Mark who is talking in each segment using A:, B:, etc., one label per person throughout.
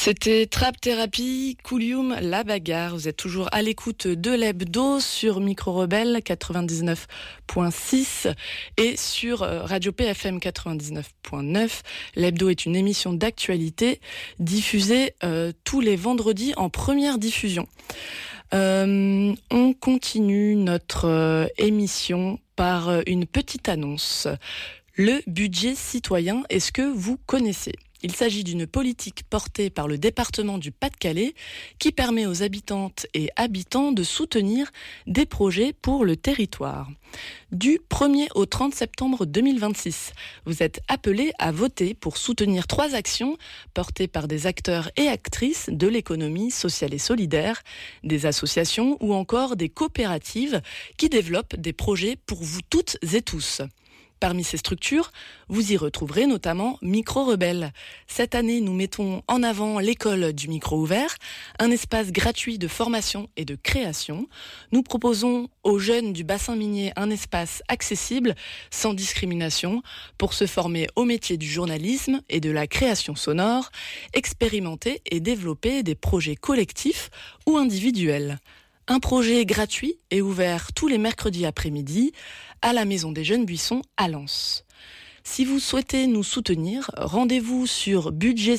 A: C'était Trap Thérapie, Coulium, La Bagarre. Vous êtes toujours à l'écoute de l'hebdo sur Micro Rebelle 99.6 et sur Radio PFM 99.9. L'hebdo est une émission d'actualité diffusée tous les vendredis en première diffusion. On continue notre émission par une petite annonce. Le budget citoyen, est-ce que vous connaissez ? Il s'agit d'une politique portée par le département du Pas-de-Calais qui permet aux habitantes et habitants de soutenir des projets pour le territoire. Du 1er au 30 septembre 2026, vous êtes appelés à voter pour soutenir 3 actions portées par des acteurs et actrices de l'économie sociale et solidaire, des associations ou encore des coopératives qui développent des projets pour vous toutes et tous. Parmi ces structures, vous y retrouverez notamment Micro Rebelle. Cette année, nous mettons en avant l'école du micro ouvert, un espace gratuit de formation et de création. Nous proposons aux jeunes du bassin minier un espace accessible, sans discrimination, pour se former au métier du journalisme et de la création sonore, expérimenter et développer des projets collectifs ou individuels. Un projet gratuit et ouvert tous les mercredis après-midi à la Maison des Jeunes Buissons à Lens. Si vous souhaitez nous soutenir, rendez-vous sur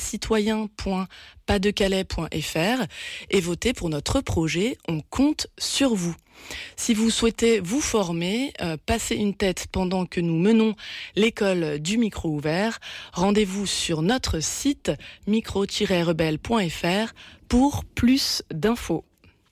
A: budgetcitoyen.pasdecalais.fr et votez pour notre projet. On compte sur vous. Si vous souhaitez vous former, passer une tête pendant que nous menons l'école du micro ouvert, rendez-vous sur notre site micro-rebelle.fr pour plus d'infos.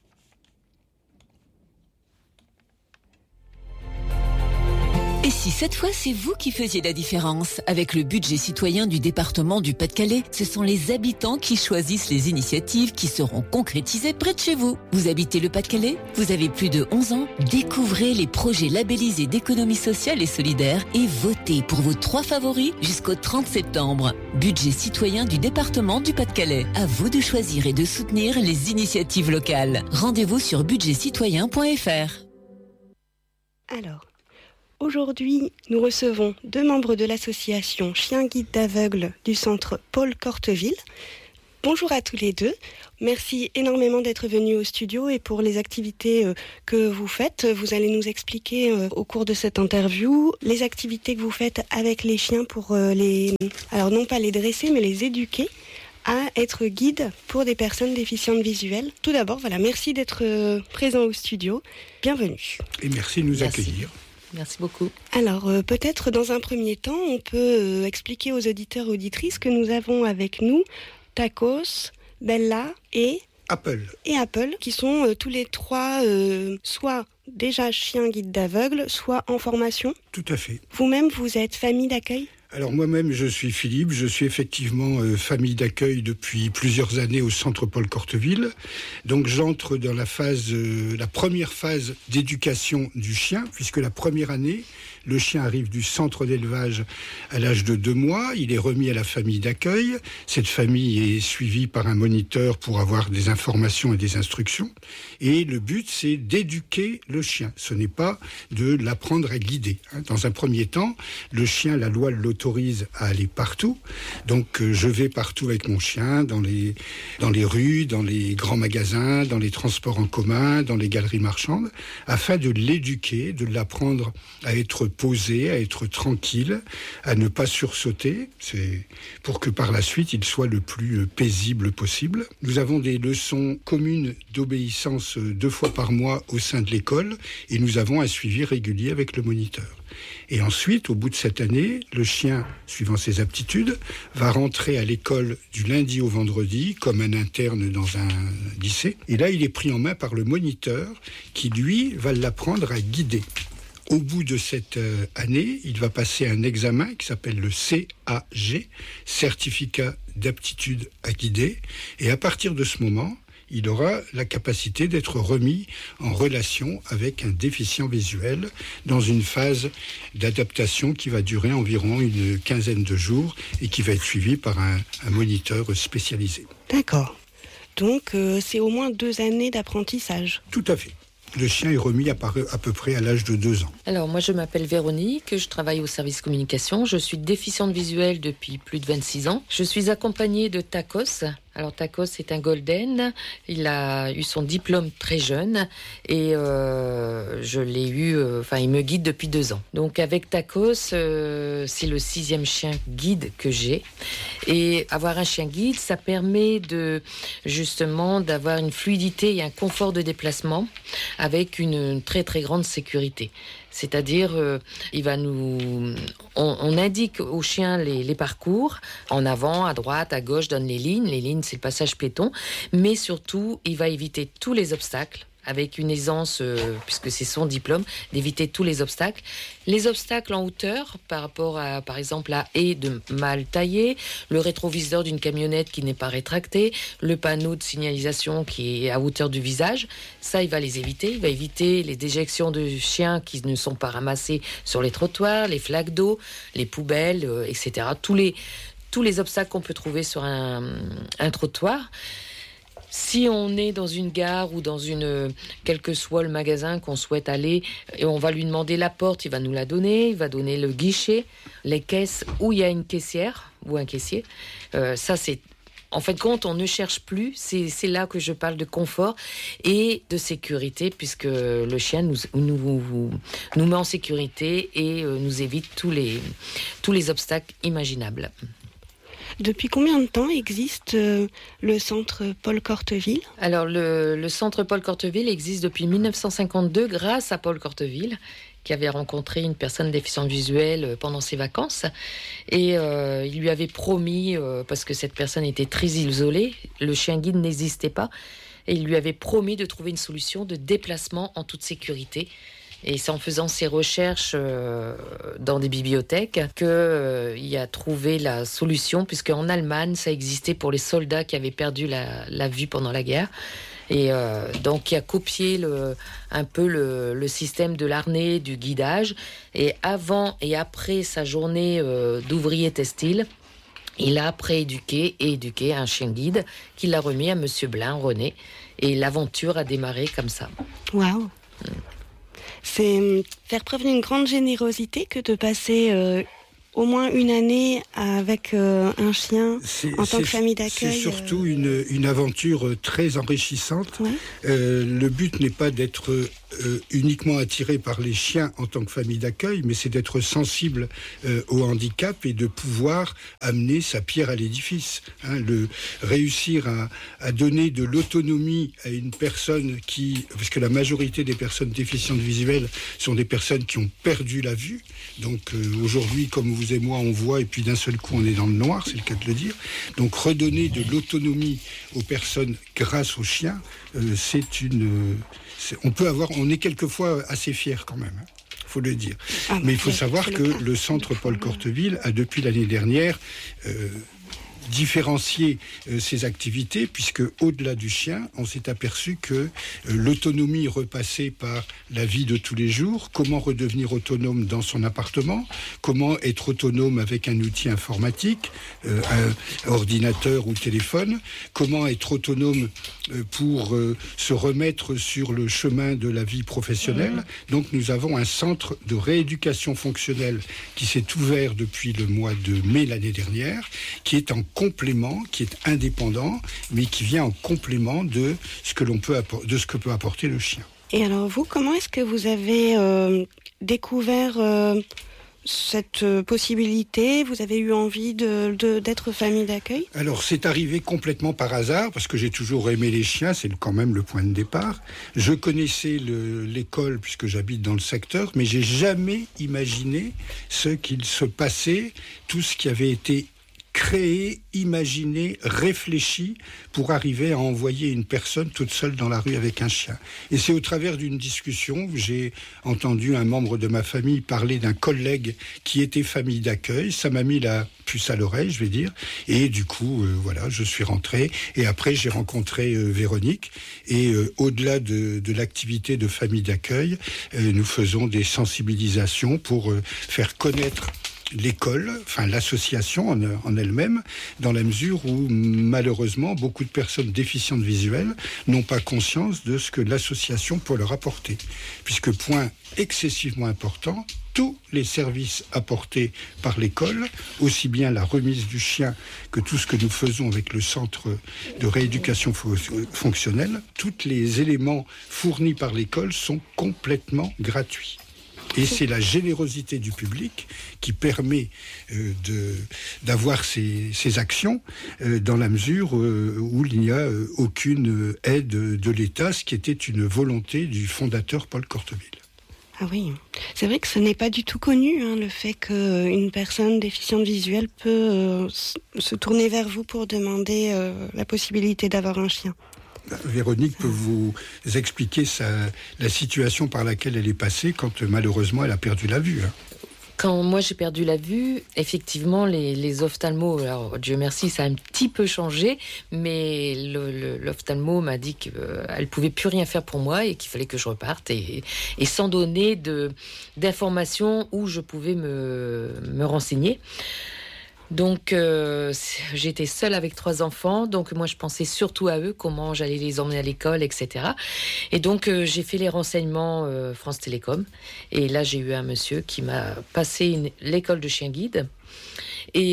B: Et si cette fois c'est vous qui faisiez la différence? Avec le budget citoyen du département du Pas-de-Calais, ce sont les habitants qui choisissent les initiatives qui seront concrétisées près de chez vous. Vous habitez le Pas-de-Calais? Vous avez plus de 11 ans? Découvrez les projets labellisés d'économie sociale et solidaire et votez pour vos 3 favoris jusqu'au 30 septembre. Budget citoyen du département du Pas-de-Calais. À vous de choisir et de soutenir les initiatives locales. Rendez-vous sur budgetcitoyen.fr.
C: Alors, aujourd'hui, nous recevons 2 membres de l'association Chiens Guides d'Aveugles du centre Paul Corteville. Bonjour à tous les 2. Merci énormément d'être venus au studio et pour les activités que vous faites. Vous allez nous expliquer au cours de cette interview les activités que vous faites avec les chiens pour alors non pas les dresser, mais les éduquer à être guide pour des personnes déficientes visuelles. Tout d'abord, merci d'être présent au studio. Bienvenue.
D: Et merci de nous accueillir.
B: Merci beaucoup.
C: Alors, peut-être dans un premier temps, on peut expliquer aux auditeurs et auditrices que nous avons avec nous Tacos, Bella et
D: Apple,
C: qui sont tous les 3 soit déjà chiens guides d'aveugles, soit en formation.
D: Tout à fait.
C: Vous-même, vous êtes famille d'accueil ?
D: Alors moi-même, je suis Philippe, je suis effectivement famille d'accueil depuis plusieurs années au centre Paul Corteville. Donc j'entre dans la première phase d'éducation du chien, puisque la première année, le chien arrive du centre d'élevage à l'âge de 2 mois, il est remis à la famille d'accueil. Cette famille est suivie par un moniteur pour avoir des informations et des instructions. Et le but, c'est d'éduquer le chien. Ce n'est pas de l'apprendre à guider. Dans un premier temps, le chien, la loi l'autorise à aller partout. Donc je vais partout avec mon chien, dans les rues, dans les grands magasins, dans les transports en commun, dans les galeries marchandes, afin de l'éduquer, de l'apprendre à être posé, à être tranquille, à ne pas sursauter. C'est pour que par la suite, il soit le plus paisible possible. Nous avons des leçons communes d'obéissance 2 fois par mois au sein de l'école et nous avons un suivi régulier avec le moniteur. Et ensuite, au bout de cette année, le chien, suivant ses aptitudes, va rentrer à l'école du lundi au vendredi, comme un interne dans un lycée. Et là, il est pris en main par le moniteur qui, lui, va l'apprendre à guider. Au bout de cette année, il va passer un examen qui s'appelle le CAG, Certificat d'aptitude à guider. Et à partir de ce moment, il aura la capacité d'être remis en relation avec un déficient visuel dans une phase d'adaptation qui va durer environ une quinzaine de jours et qui va être suivie par un moniteur spécialisé.
C: D'accord. Donc, c'est au moins 2 années d'apprentissage.
D: Tout à fait. Le chien est remis à peu près à l'âge de 2 ans.
E: Alors moi je m'appelle Véronique, je travaille au service communication, je suis déficiente visuelle depuis plus de 26 ans. Je suis accompagnée de Tacos Alors Tacos c'est un golden, il a eu son diplôme très jeune et je l'ai eu, il me guide depuis 2 ans. Donc avec Tacos, c'est le 6e chien guide que j'ai. Et avoir un chien guide, ça permet justement d'avoir une fluidité et un confort de déplacement avec une très très grande sécurité. C'est-à-dire, on indique au chien les parcours, en avant, à droite, à gauche, donne les lignes. Les lignes, c'est le passage piéton. Mais surtout, il va éviter tous les obstacles, avec une aisance, puisque c'est son diplôme, d'éviter tous les obstacles. Les obstacles en hauteur, par rapport à, par exemple, la haie de mal taillée, le rétroviseur d'une camionnette qui n'est pas rétracté, le panneau de signalisation qui est à hauteur du visage, ça, il va les éviter. Il va éviter les déjections de chiens qui ne sont pas ramassés sur les trottoirs, les flaques d'eau, les poubelles, etc. Tous les obstacles qu'on peut trouver sur un trottoir. Si on est dans une gare ou dans quel que soit le magasin qu'on souhaite aller, et on va lui demander la porte, il va nous la donner, il va donner le guichet, les caisses où il y a une caissière ou un caissier. Ça, c'est... En fin de compte, on ne cherche plus. C'est là que je parle de confort et de sécurité, puisque le chien nous met en sécurité et nous évite tous les obstacles imaginables.
C: Depuis combien de temps existe le centre Paul Corteville ?
E: Alors, le centre Paul Corteville existe depuis 1952 grâce à Paul Corteville, qui avait rencontré une personne déficiente visuelle pendant ses vacances. Et il lui avait promis, parce que cette personne était très isolée, le chien guide n'existait pas, et il lui avait promis de trouver une solution de déplacement en toute sécurité. Et c'est en faisant ses recherches dans des bibliothèques qu'il a trouvé la solution, puisqu'en Allemagne, ça existait pour les soldats qui avaient perdu la vue pendant la guerre. Et donc, il a copié un peu le système de l'harnais, du guidage. Et avant et après sa journée d'ouvrier textile, il a prééduqué et éduqué un chien guide qu'il a remis à Monsieur Blin, René. Et l'aventure a démarré comme ça.
C: Waouh! C'est faire preuve d'une grande générosité que de passer au moins une année avec un chien en tant que famille d'accueil.
D: C'est surtout une aventure très enrichissante.
C: Ouais.
D: Le but n'est pas d'être uniquement attiré par les chiens en tant que famille d'accueil, mais c'est d'être sensible au handicap et de pouvoir amener sa pierre à l'édifice. Réussir à donner de l'autonomie à une personne parce que la majorité des personnes déficientes visuelles sont des personnes qui ont perdu la vue. Donc aujourd'hui, comme vous et moi, on voit et puis d'un seul coup, on est dans le noir, c'est le cas de le dire. Donc redonner de l'autonomie aux personnes grâce aux chiens, on est quelquefois assez fiers quand même. Faut le dire. Mais il faut savoir que le centre Paul Corteville a depuis l'année dernière différencier ces activités, puisque au-delà du chien, on s'est aperçu que l'autonomie repassait par la vie de tous les jours, comment redevenir autonome dans son appartement, comment être autonome avec un outil informatique, un ordinateur ou téléphone, comment être autonome pour se remettre sur le chemin de la vie professionnelle. Donc nous avons un centre de rééducation fonctionnelle qui s'est ouvert depuis le mois de mai l'année dernière, qui est en complément, qui est indépendant, mais qui vient en complément de ce que peut apporter le chien.
C: Et alors vous, comment est-ce que vous avez découvert cette possibilité? Vous avez eu envie d'être famille d'accueil? Alors
D: c'est arrivé complètement par hasard, parce que j'ai toujours aimé les chiens, c'est quand même le point de départ. Je connaissais l'école puisque j'habite dans le secteur, mais j'ai jamais imaginé ce qu'il se passait, tout ce qui avait été créé, imaginé, réfléchi pour arriver à envoyer une personne toute seule dans la rue avec un chien. Et c'est au travers d'une discussion que j'ai entendu un membre de ma famille parler d'un collègue qui était famille d'accueil. Ça m'a mis la puce à l'oreille, je vais dire. Et du coup, voilà, je suis rentré. Et après, j'ai rencontré Véronique. Et au-delà de l'activité de famille d'accueil, nous faisons des sensibilisations pour faire connaître l'école, enfin l'association en elle-même, dans la mesure où malheureusement beaucoup de personnes déficientes visuelles n'ont pas conscience de ce que l'association peut leur apporter. Puisque point excessivement important, tous les services apportés par l'école, aussi bien la remise du chien que tout ce que nous faisons avec le centre de rééducation fonctionnelle. Tous les éléments fournis par l'école sont complètement gratuits. Et c'est la générosité du public qui permet d'avoir ces actions dans la mesure où il n'y a aucune aide de l'État, ce qui était une volonté du fondateur Paul Corteville.
C: Ah oui, c'est vrai que ce n'est pas du tout connu, le fait qu'une personne déficiente visuelle peut se tourner vers vous pour demander la possibilité d'avoir un chien.
D: Véronique peut vous expliquer la situation par laquelle elle est passée quand malheureusement elle a perdu la vue.
E: Quand moi j'ai perdu la vue, effectivement les ophtalmos, alors Dieu merci ça a un petit peu changé, mais l'ophtalmo m'a dit qu'elle pouvait plus rien faire pour moi et qu'il fallait que je reparte et sans donner d'informations où je pouvais me renseigner. Donc j'étais seule avec 3 enfants, donc moi je pensais surtout à eux, comment j'allais les emmener à l'école, etc. Et donc j'ai fait les renseignements France Télécom, et là j'ai eu un monsieur qui m'a passé l'école de chien guide. Et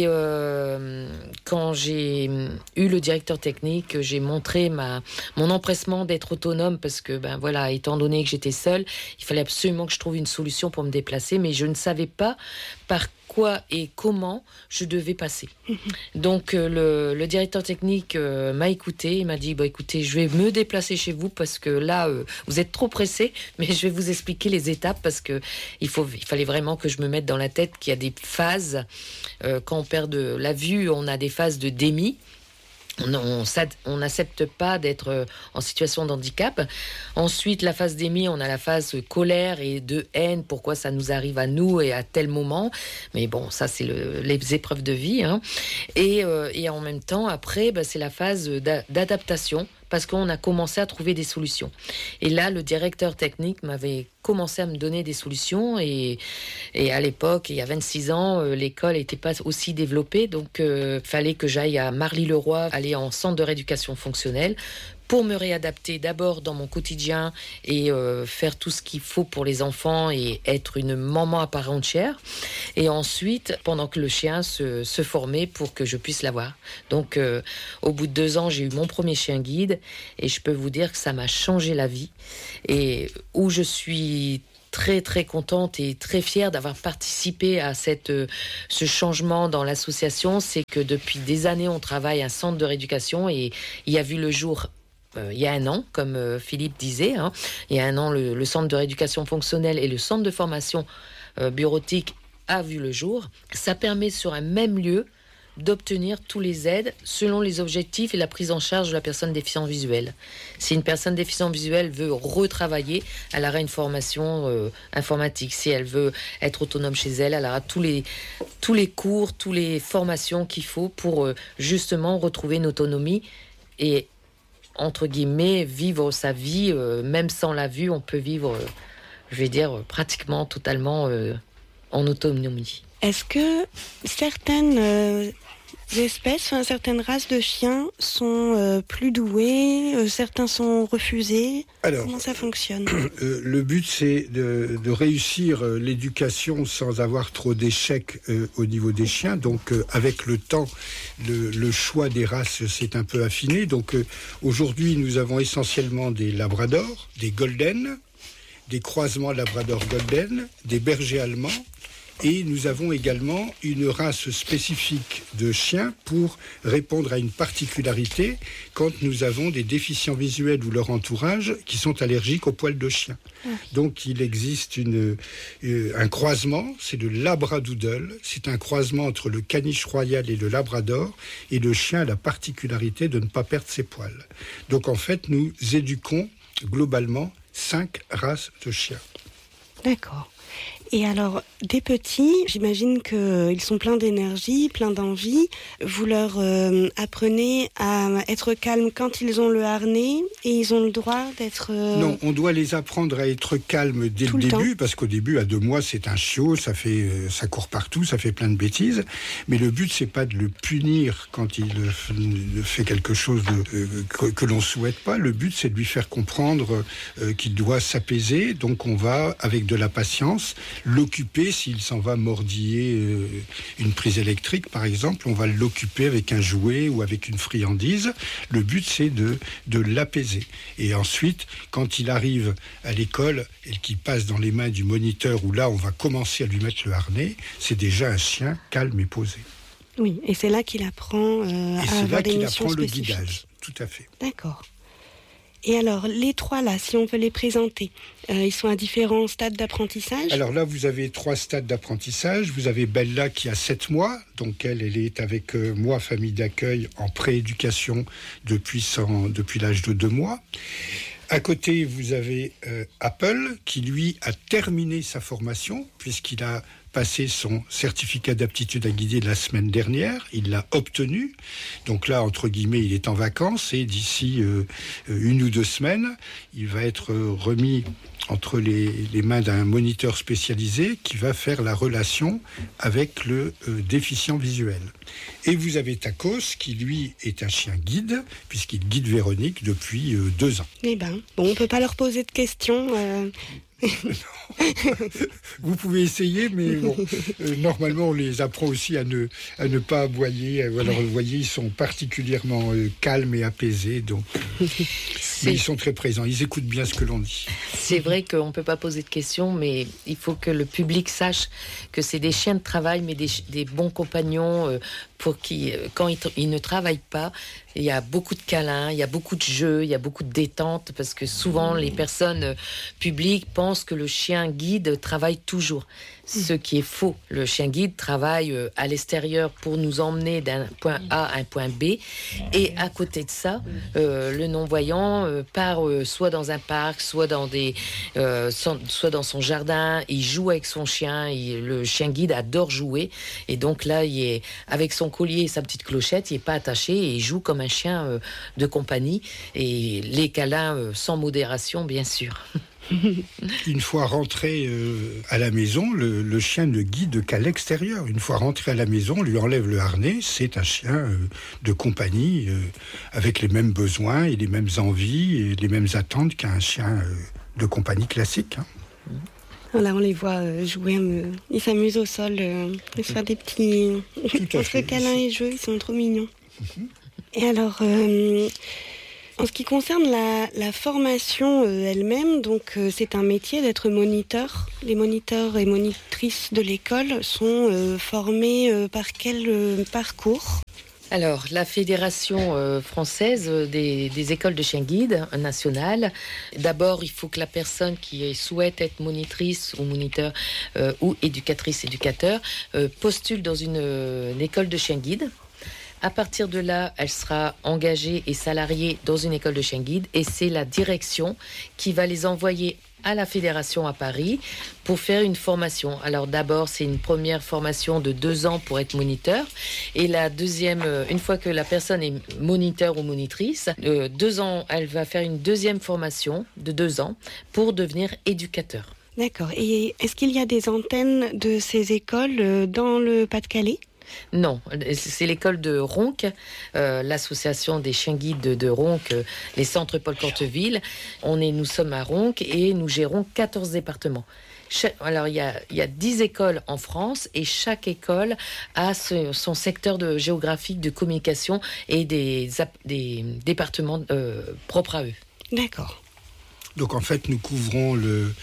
E: quand j'ai eu le directeur technique, j'ai montré mon empressement d'être autonome parce que, étant donné que j'étais seule, il fallait absolument que je trouve une solution pour me déplacer, mais je ne savais pas par quoi et comment je devais passer. Donc le directeur technique m'a écouté, il m'a dit écoutez, je vais me déplacer chez vous parce que là vous êtes trop pressé, mais je vais vous expliquer les étapes parce que il fallait vraiment que je me mette dans la tête qu'il y a des phases. Quand on perd de la vue, on a des phases de démi. On n'accepte pas d'être en situation de handicap. Ensuite, la phase d'émis, on a la phase colère et de haine. Pourquoi ça nous arrive à nous et à tel moment? Mais bon, ça, c'est les épreuves de vie. Et en même temps, après, c'est la phase d'adaptation parce qu'on a commencé à trouver des solutions. Et là, le directeur technique m'avait commencé à me donner des solutions et à l'époque, il y a 26 ans, l'école n'était pas aussi développée, donc fallait que j'aille à Marly-le-Roi, aller en centre de rééducation fonctionnelle pour me réadapter d'abord dans mon quotidien et faire tout ce qu'il faut pour les enfants et être une maman à part entière. Et ensuite, pendant que le chien se formait pour que je puisse l'avoir. Donc, au bout de 2 ans, j'ai eu mon premier chien guide et je peux vous dire que ça m'a changé la vie. Et où je suis très très contente et très fière d'avoir participé à ce changement dans l'association, c'est que depuis des années, on travaille à un centre de rééducation et il a vu le jour il y a 1 an, comme Philippe disait. Il y a 1 an, le centre de rééducation fonctionnelle et le centre de formation bureautique a vu le jour. Ça permet sur un même lieu d'obtenir tous les aides selon les objectifs et la prise en charge de la personne déficiente visuelle. Si une personne déficiente visuelle veut retravailler, elle aura une formation informatique. Si elle veut être autonome chez elle, elle aura tous les cours, toutes les formations qu'il faut pour justement retrouver une autonomie et entre guillemets, vivre sa vie, même sans la vue, on peut vivre, pratiquement totalement en autonomie.
C: Est-ce que certaines espèces, certaines races de chiens sont plus douées, certains sont refusés? Alors, comment ça fonctionne?
D: Le but, c'est de réussir l'éducation sans avoir trop d'échecs au niveau des chiens. Donc, avec le temps, le choix des races s'est un peu affiné. Donc, aujourd'hui, nous avons essentiellement des labradors, des golden, des croisements labrador-golden, des bergers allemands. Et nous avons également une race spécifique de chiens pour répondre à une particularité quand nous avons des déficients visuels ou leur entourage qui sont allergiques aux poils de chien. Donc il existe un croisement, c'est le labradoodle, c'est un croisement entre le caniche royal et le labrador, et le chien a la particularité de ne pas perdre ses poils. Donc en fait, nous éduquons globalement 5 races de chiens.
C: D'accord. Et alors, des petits, j'imagine qu'ils sont pleins d'énergie, pleins d'envie. Vous leur apprenez à être calmes quand ils ont le harnais et ils ont le droit d'être...
D: Non, on doit les apprendre à être calmes dès le début, parce qu'au début, à 2 mois, c'est un chiot, ça court partout, ça fait plein de bêtises. Mais le but, c'est pas de le punir quand il fait quelque chose que l'on souhaite pas. Le but, c'est de lui faire comprendre qu'il doit s'apaiser. Donc, on va, avec de la patience, l'occuper s'il s'en va mordiller une prise électrique, par exemple, on va l'occuper avec un jouet ou avec une friandise. Le but, c'est de l'apaiser. Et ensuite, quand il arrive à l'école et qu'il passe dans les mains du moniteur, où là, on va commencer à lui mettre le harnais, c'est déjà un chien calme et posé.
C: Oui, et c'est là qu'il apprend à avoir des missions spécifiques.
D: Le guidage, tout à fait.
C: D'accord. Et alors, les trois là, si on veut les présenter, ils sont à différents stades d'apprentissage.
D: Alors là, vous avez 3 stades d'apprentissage. Vous avez Bella qui a 7 mois, donc elle est avec moi, famille d'accueil, en prééducation depuis l'âge de 2 mois. À côté, vous avez Apple qui, lui, a terminé sa formation, puisqu'il a passé son certificat d'aptitude à guider la semaine dernière. Il l'a obtenu. Donc là, entre guillemets, il est en vacances et d'ici 1 ou 2 semaines, il va être remis entre les mains d'un moniteur spécialisé qui va faire la relation avec le déficient visuel. Et vous avez Tacos qui, lui, est un chien guide, puisqu'il guide Véronique depuis 2 ans.
C: Eh ben, bon, on ne peut pas leur poser de questions.
D: Vous pouvez essayer, mais bon, normalement on les apprend aussi à ne pas aboyer. Alors vous voyez, ils sont particulièrement calmes et apaisés, donc mais ils sont très présents, ils écoutent bien ce que l'on dit.
E: C'est vrai qu'on ne peut pas poser de questions, mais il faut que le public sache que c'est des chiens de travail, mais des bons compagnons pour qui, quand ils ne travaillent pas, il y a beaucoup de câlins, il y a beaucoup de jeux, il y a beaucoup de détente, parce que souvent les personnes publiques pensent que le chien guide travaille toujours. Ce qui est faux. Le chien guide travaille à l'extérieur pour nous emmener d'un point A à un point B. Et à côté de ça, le non-voyant part soit dans un parc, soit dans son jardin. Il joue avec son chien. Le chien guide adore jouer. Et donc là, il est avec son collier et sa petite clochette. Il n'est pas attaché et il joue comme un chien de compagnie. Et les câlins sans modération, bien sûr.
D: Une fois rentré à la maison, le chien ne guide qu'à l'extérieur. Une fois rentré à la maison, on lui enlève le harnais. C'est un chien de compagnie avec les mêmes besoins et les mêmes envies et les mêmes attentes qu'un chien de compagnie classique.
C: Là, on les voit jouer, ils s'amusent au sol, ils se font des petits câlins et jeux, ils sont trop mignons. Et alors... en ce qui concerne la formation elle-même, donc c'est un métier d'être moniteur. Les moniteurs et monitrices de l'école sont formés par quel parcours ?
E: Alors, la Fédération française des écoles de chiens guides nationale, d'abord, il faut que la personne qui souhaite être monitrice ou moniteur ou éducateur postule dans une école de chiens guides. À partir de là, elle sera engagée et salariée dans une école de chiens guides et c'est la direction qui va les envoyer à la fédération à Paris pour faire une formation. Alors d'abord, c'est une première formation de 2 ans pour être moniteur et la deuxième, une fois que la personne est moniteur ou monitrice, 2 ans, elle va faire une deuxième formation de 2 ans pour devenir éducateur.
C: D'accord. Et est-ce qu'il y a des antennes de ces écoles dans le Pas-de-Calais ?
E: Non, c'est l'école de Ronques, l'association des chiens guides de Ronques, les centres Paul Corteville. Nous sommes à Ronques et nous gérons 14 départements. Alors, il y a 10 écoles en France et chaque école a son secteur géographique de communication et des départements propres à eux.
C: D'accord.
D: Donc en fait, nous couvrons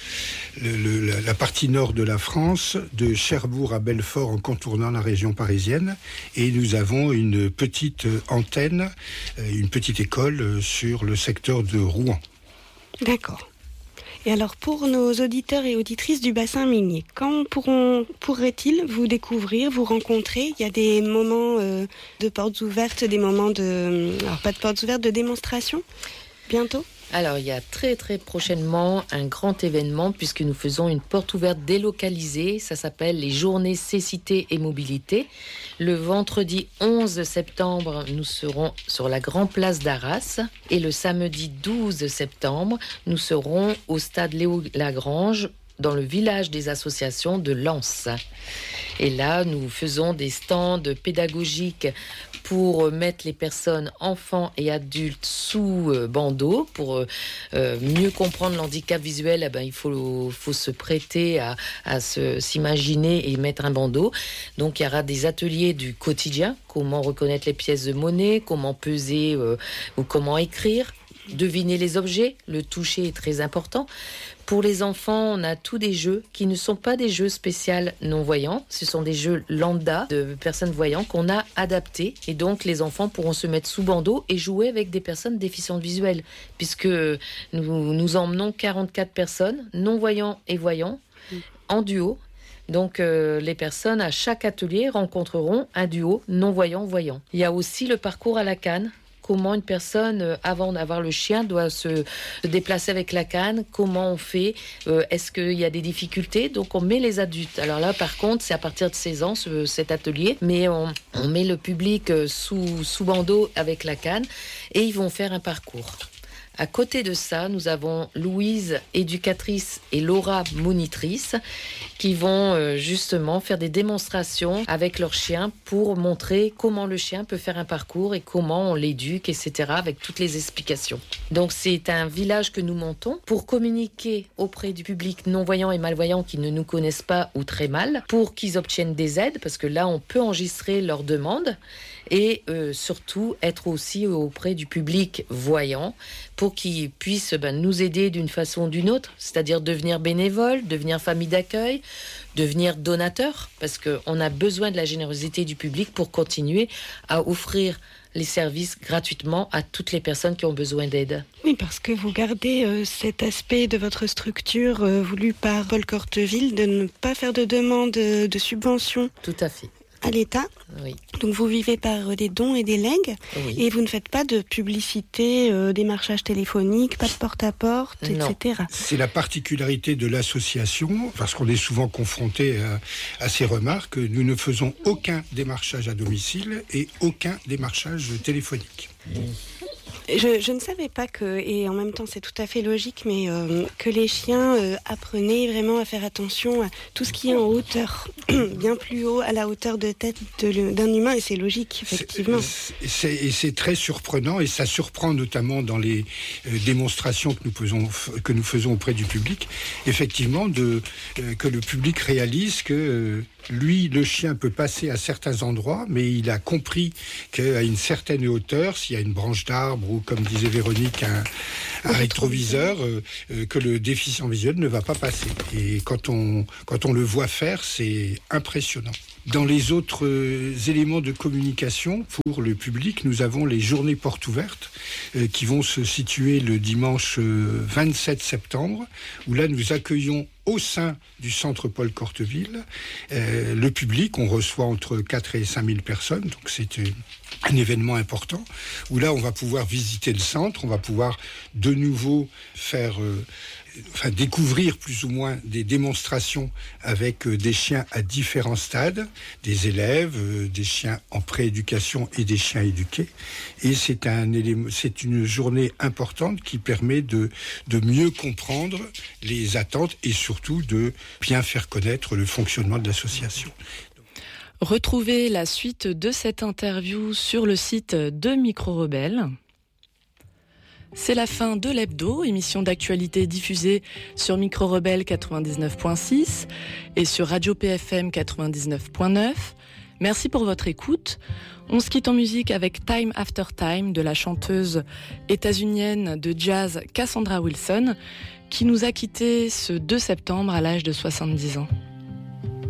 D: la partie nord de la France, de Cherbourg à Belfort en contournant la région parisienne. Et nous avons une petite antenne, une petite école sur le secteur de Rouen.
C: D'accord. Et alors pour nos auditeurs et auditrices du bassin minier, quand pourraient-ils vous découvrir, vous rencontrer ? Il y a des moments de portes ouvertes, des moments alors pas de portes ouvertes, de démonstration bientôt ?
E: Alors, il y a très très prochainement un grand événement puisque nous faisons une porte ouverte délocalisée. Ça s'appelle les Journées Cécité et Mobilité. Le vendredi 11 septembre, nous serons sur la Grande Place d'Arras. Et le samedi 12 septembre, nous serons au stade Léo Lagrange dans le village des associations de Lens. Et là, nous faisons des stands pédagogiques pour mettre les personnes, enfants et adultes, sous bandeau. Pour mieux comprendre l'handicap visuel, il faut se prêter à s'imaginer et mettre un bandeau. Donc, il y aura des ateliers du quotidien, comment reconnaître les pièces de monnaie, comment peser ou comment écrire, deviner les objets, le toucher est très important. Pour les enfants, on a tous des jeux qui ne sont pas des jeux spéciaux non-voyants. Ce sont des jeux lambda de personnes voyantes qu'on a adaptés. Et donc, les enfants pourront se mettre sous bandeau et jouer avec des personnes déficientes visuelles. Puisque nous emmenons 44 personnes, non-voyants et voyants, en duo. Donc, les personnes à chaque atelier rencontreront un duo non-voyant-voyant. Il y a aussi le parcours à la canne. Comment une personne, avant d'avoir le chien, doit se déplacer avec la canne. Comment on fait? Est-ce qu'il y a des difficultés? Donc, on met les adultes. Alors là, par contre, c'est à partir de 16 ans, cet atelier. Mais on met le public sous bandeau avec la canne et ils vont faire un parcours. À côté de ça, nous avons Louise, éducatrice, et Laura, monitrice, qui vont justement faire des démonstrations avec leur chien pour montrer comment le chien peut faire un parcours et comment on l'éduque, etc., avec toutes les explications. Donc c'est un village que nous montons pour communiquer auprès du public non-voyant et malvoyant qui ne nous connaissent pas ou très mal, pour qu'ils obtiennent des aides, parce que là, on peut enregistrer leurs demandes et surtout être aussi auprès du public voyant pour qu'ils puissent nous aider d'une façon ou d'une autre, c'est-à-dire devenir bénévole, devenir famille d'accueil, devenir donateur, parce qu'on a besoin de la générosité du public pour continuer à offrir les services gratuitement à toutes les personnes qui ont besoin d'aide.
C: Oui, parce que vous gardez cet aspect de votre structure voulu par Paul Corteville de ne pas faire de demande de subvention.
E: Tout à fait.
C: À l'État.
E: Oui.
C: Donc vous vivez par des dons et des legs,
E: oui.
C: Et vous ne faites pas de publicité, démarchage téléphonique, pas de porte-à-porte,
E: Non.
C: etc.
D: C'est la particularité de l'association, parce qu'on est souvent confronté à ces remarques. Nous ne faisons aucun démarchage à domicile et aucun démarchage téléphonique.
C: Je ne savais pas que, et en même temps c'est tout à fait logique, mais que les chiens apprenaient vraiment à faire attention à tout ce qui est en hauteur, bien plus haut, à la hauteur de tête d'un humain, et c'est logique, effectivement.
D: C'est très surprenant, et ça surprend notamment dans les démonstrations que nous faisons auprès du public, effectivement, que le public réalise que lui, le chien peut passer à certains endroits, mais il a compris qu'à une certaine hauteur, s'il y a une branche d'arbre ou, comme disait Véronique, un rétroviseur, que le déficient visuel ne va pas passer. Et quand on le voit faire, c'est impressionnant. Dans les autres éléments de communication pour le public, nous avons les journées portes ouvertes qui vont se situer le dimanche 27 septembre, où là nous accueillons au sein du centre Paul Corteville le public. On reçoit entre 4 et 5 000 personnes, donc c'est un événement important, où là on va pouvoir visiter le centre, on va pouvoir de nouveau faire... découvrir plus ou moins des démonstrations avec des chiens à différents stades, des élèves, des chiens en prééducation et des chiens éduqués. Et c'est une journée importante qui permet de mieux comprendre les attentes et surtout de bien faire connaître le fonctionnement de l'association.
A: Retrouvez la suite de cette interview sur le site de Micro Rebelle. C'est la fin de l'hebdo, émission d'actualité diffusée sur Micro Rebelle 99.6 et sur Radio PFM 99.9. Merci pour votre écoute. On se quitte en musique avec Time After Time de la chanteuse états-unienne de jazz Cassandra Wilson, qui nous a quittés ce 2 septembre à l'âge de 70 ans.